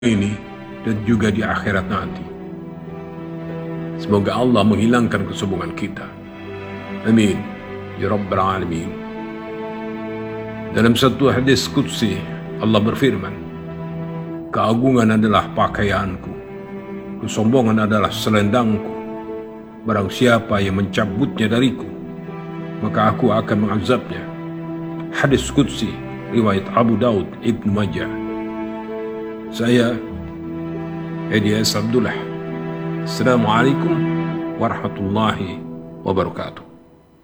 ini dan juga di akhirat nanti. Semoga Allah menghilangkan kesombongan kita. Amin ya rabbal alamin. Dalam satu hadis qudsi Allah berfirman, keagungan adalah pakaianku, kesombongan adalah selendangku. Barang siapa yang mencabutnya dariku, maka aku akan mengazabnya. Hadis qudsi riwayat Abu Daud Ibnu Majah. Saya Edi S. Abdullah. Assalamualaikum warahmatullahi wabarakatuh.